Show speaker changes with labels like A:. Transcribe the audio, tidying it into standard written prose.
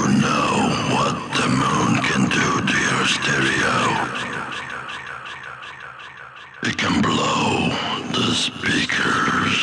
A: know what the moon can do to your stereo? It can blow the speaker